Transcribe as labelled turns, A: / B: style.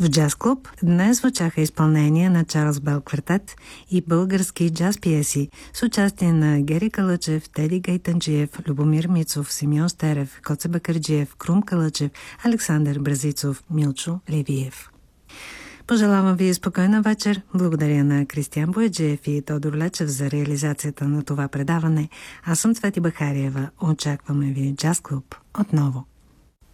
A: В Джаз Клуб днес звучаха изпълнения на Чарлз Бел квартет и български джаз пиеси с участие на Гери Калъчев, Теди Гайтанджиев, Любомир Мицов, Симеон Стерев, Коце Бакърджиев, Крум Калъчев, Александър Бразицов, Милчо Левиев. Пожелавам ви спокойна вечер. Благодаря на Кристиян Бояджиев и Тодор Лечев за реализацията на това предаване. Аз съм Цвети Бахариева. Очакваме ви Джаз Клуб отново.